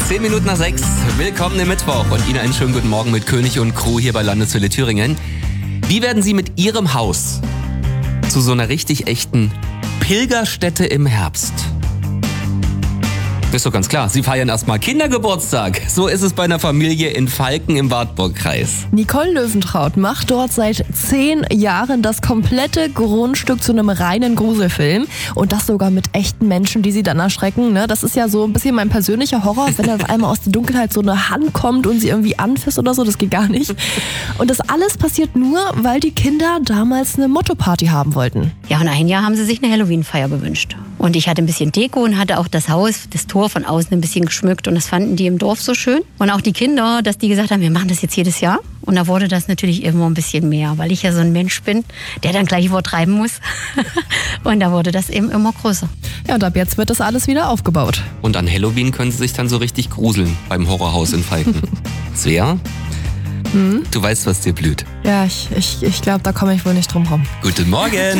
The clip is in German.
10 Minuten nach 6. Willkommen im Mittwoch und Ihnen einen schönen guten Morgen mit König und Crew hier bei Landeshöhle Thüringen. Wie werden Sie mit Ihrem Haus zu so einer richtig echten Pilgerstätte im Herbst? Das ist doch ganz klar. Sie feiern erstmal Kindergeburtstag. So ist es bei einer Familie in Falken im Wartburgkreis. Nicole Löwentraut macht dort seit 10 Jahren das komplette Grundstück zu einem reinen Gruselfilm. Und das sogar mit echten Menschen, die sie dann erschrecken. Ne? Das ist ja so ein bisschen mein persönlicher Horror, wenn auf einmal aus der Dunkelheit so eine Hand kommt und sie irgendwie anfasst oder so. Das geht gar nicht. Und das alles passiert nur, weil die Kinder damals eine Motto-Party haben wollten. Ja, und ein Jahr haben sie sich eine Halloween-Feier gewünscht. Und ich hatte ein bisschen Deko und hatte auch das Haus, das Tor von außen ein bisschen geschmückt. Und das fanden die im Dorf so schön. Und auch die Kinder, dass die gesagt haben, wir machen das jetzt jedes Jahr. Und da wurde das natürlich immer ein bisschen mehr, weil ich ja so ein Mensch bin, der dann gleich übertreiben muss. Und da wurde das eben immer größer. Ja, und ab jetzt wird das alles wieder aufgebaut. Und an Halloween können Sie sich dann so richtig gruseln beim Horrorhaus in Falken. Svea? Du weißt, was dir blüht. Ja, ich glaube, da komme ich wohl nicht drum rum. Guten Morgen!